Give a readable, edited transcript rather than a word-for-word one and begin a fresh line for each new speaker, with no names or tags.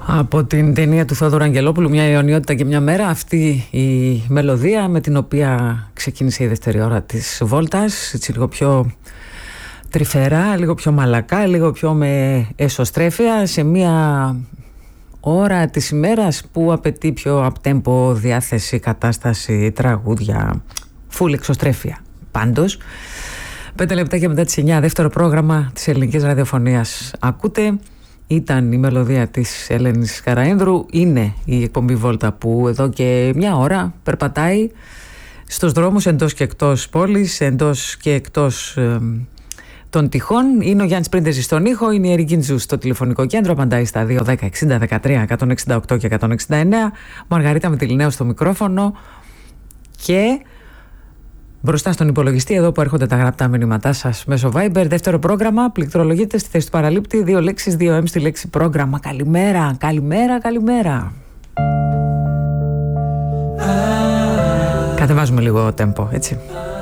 Από την ταινία του Θόδωρου Αγγελόπουλου, «Μια αιωνιότητα και μια μέρα», αυτή η μελωδία με την οποία ξεκίνησε η δεύτερη ώρα της βόλτας, έτσι λίγο πιο τρυφερά, λίγο πιο μαλακά, λίγο πιο με εσωστρέφεια, σε μια ώρα της ημέρας που απαιτεί πιο απτέμπο διάθεση, κατάσταση, τραγούδια, φουλ εξωστρέφεια. Πάντως, 5 λεπτάκια μετά τις 9, δεύτερο πρόγραμμα της ελληνικής ραδιοφωνίας ακούτε. Ήταν η μελωδία της Ελένης Καραένδρου. Είναι η εκπομπή Βόλτα που εδώ και μια ώρα περπατάει στους δρόμους εντός και εκτός πόλης, εντός και εκτός των τυχών. Είναι ο Γιάννης Πρίντεζης στον ήχο, είναι η Ερική Τζου στο τηλεφωνικό κέντρο. Απαντάει στα 2, 10, 60, 13, 168 και 169. Μαργαρίτα Μητυλινέου στο μικρόφωνο και μπροστά στον υπολογιστή, εδώ που έρχονται τα γραπτά μηνύματά σας μέσω Viber. Δεύτερο πρόγραμμα, πληκτρολογείτε στη θέση του παραλήπτη, 2 λέξεις, 2M στη λέξη πρόγραμμα. Καλημέρα, καλημέρα, καλημέρα. Κατεβάζουμε λίγο τέμπο, έτσι.